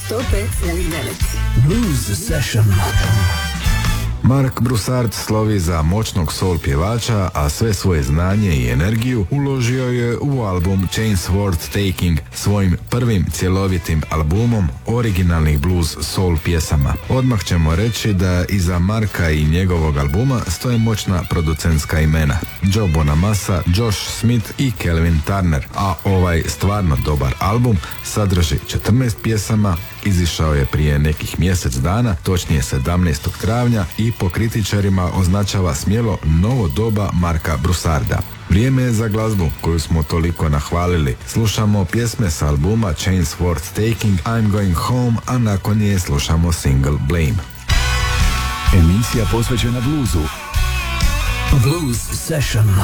105,9. Blues Session. Mark Broussard slovi za moćnog soul pjevača, a sve svoje znanje i energiju uložio je u album Chains Worth Taking, svojim prvim cjelovitim albumom originalnih blues soul pjesama. Odmah ćemo reći da iza Marka i njegovog albuma stoje moćna producentska imena: Joe Bonamassa, Josh Smith i Kelvin Turner, a ovaj stvarno dobar album sadrži 14 pjesama, izišao je prije nekih mjesec dana, točnije 17. travnja i po kritičarima označava smjelo novo doba Marka Broussarda. Vrijeme je za glazbu koju smo toliko nahvalili. Slušamo pjesme s albuma Chains Worth Taking, I'm Going Home, a nakon nje slušamo single Blame. Emisija posvećena bluzu. Blues Session.